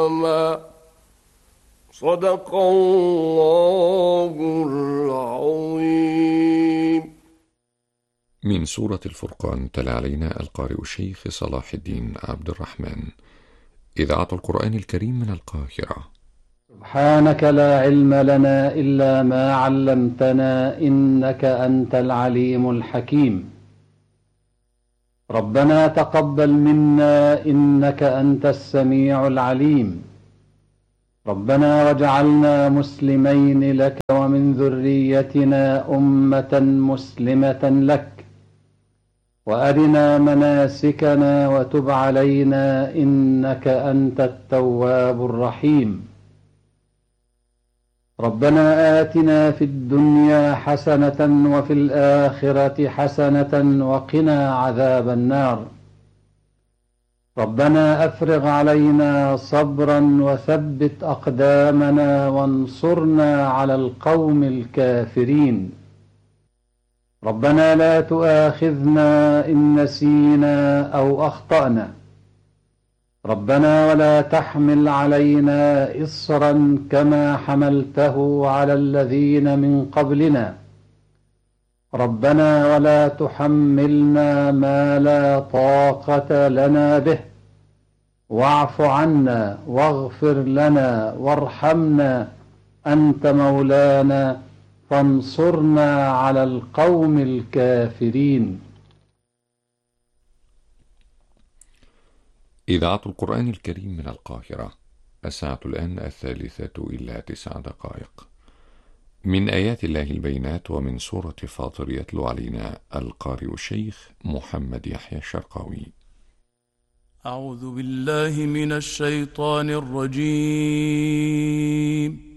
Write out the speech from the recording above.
صدق الله العظيم. من سورة الفرقان تلا علينا القارئ الشيخ صلاح الدين عبد الرحمن. إذاعة القرآن الكريم من القاهرة. سبحانك لا علم لنا إلا ما علمتنا إنك أنت العليم الحكيم. ربنا تقبل منا إنك أنت السميع العليم. ربنا واجعلنا مسلمين لك ومن ذريتنا أمة مسلمة لك، وأرنا مناسكنا وتب علينا إنك أنت التواب الرحيم. ربنا آتنا في الدنيا حسنة وفي الآخرة حسنة وقنا عذاب النار. ربنا أفرغ علينا صبرا وثبت أقدامنا وانصرنا على القوم الكافرين. ربنا لا تؤاخذنا إن نسينا أو أخطأنا. ربنا ولا تحمل علينا إصرا كما حملته على الذين من قبلنا. ربنا ولا تحملنا ما لا طاقة لنا به، واعف عنا واغفر لنا وارحمنا أنت مولانا فانصرنا على القوم الكافرين. إذاعة القرآن الكريم من القاهرة. الساعة الآن 3:09. من آيات الله البينات، ومن سورة فاطر يتلو علينا القارئ الشيخ محمد يحيى الشرقاوي. أعوذ بالله من الشيطان الرجيم.